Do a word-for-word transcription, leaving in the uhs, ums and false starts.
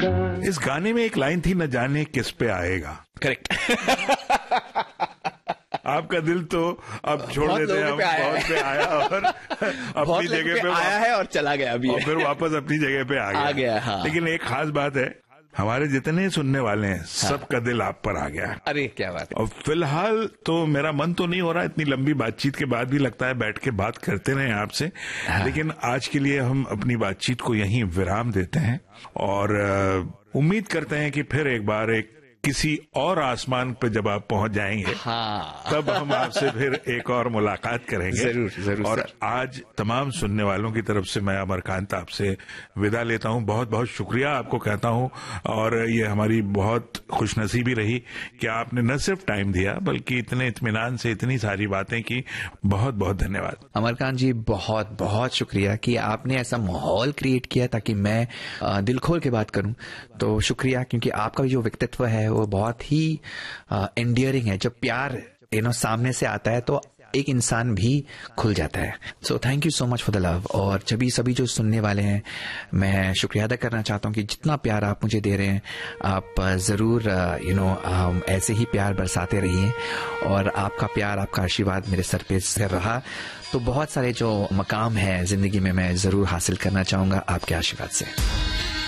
इस गाने में एक लाइन थी, न जाने किस पे आएगा। करेक्ट। आपका दिल तो अब छोड़ देते हैं, हम बहुत पे आया और अपनी जगह पे आया है और चला गया अभी, और फिर वापस अपनी जगह पे आ गया, आ गया हाँ। लेकिन एक खास बात है, हमारे जितने सुनने वाले हैं हाँ। सबका दिल आप पर आ गया। अरे क्या बात है। और फिलहाल तो मेरा मन तो नहीं हो रहा, इतनी लंबी बातचीत के बाद भी लगता है बैठ के बात करते रहे आपसे हाँ। लेकिन आज के लिए हम अपनी बातचीत को यहीं विराम देते हैं और उम्मीद करते हैं कि फिर एक बार एक किसी और आसमान पे जब आप पहुंच जाएंगे हाँ। तब हम आपसे फिर एक और मुलाकात करेंगे। जरूर जरूर। और सर। आज तमाम सुनने वालों की तरफ से मैं अमरकांत आपसे विदा लेता हूं, बहुत बहुत शुक्रिया आपको कहता हूं और ये हमारी बहुत खुशनसीबी रही कि आपने न सिर्फ टाइम दिया बल्कि इतने इत्मीनान से इतनी सारी बातें की। बहुत बहुत धन्यवाद अमरकांत जी, बहुत बहुत शुक्रिया कि आपने ऐसा माहौल क्रिएट किया ताकि मैं दिल खोल के बात करूं। तो शुक्रिया, क्योंकि आपका जो व्यक्तित्व है वो बहुत ही एंडियरिंग है। जब प्यार यू नो सामने से आता है तो एक इंसान भी खुल जाता है। So thank you so much for the love. और सभी सभी जो सुनने वाले हैं, मैं शुक्रिया अदा करना चाहता हूँ कि जितना प्यार आप मुझे दे रहे हैं, आप जरूर यू नो ऐसे ही प्यार बरसाते रहिए और आपका प्यार, आपका आशीर्वाद मेरे सर पे से रहा तो बहुत सारे जो मकाम है जिंदगी में मैं जरूर हासिल करना चाहूंगा आपके आशीर्वाद से।